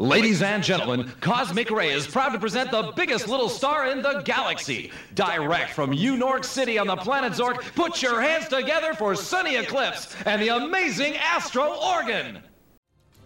Ladies and gentlemen, Cosmic Ray is proud to present the biggest little star in the galaxy. Direct from Unork City on the planet Zork, put your hands together for Sunny Eclipse and the amazing Astro Organ.